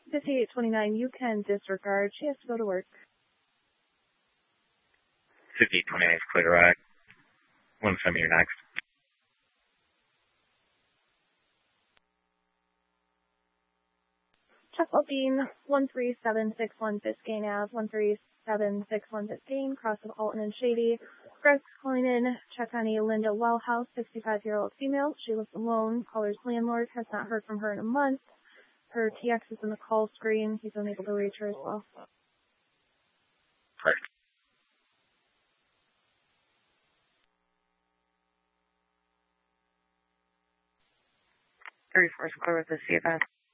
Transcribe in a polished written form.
5829, you can disregard. She has to go to work. 5829 is clear to ride. One send me your next. Chuck Bean, 13761 Biscayne Ave, 13761 Biscayne, cross of Alton and Shady. Greg's calling in. Check on a Linda Wellhouse, 65-year-old female. She lives alone. Caller's landlord has not heard from her in a month. Her TX is in the call screen. He's unable to reach her as well. Right. 34 square with the CFS.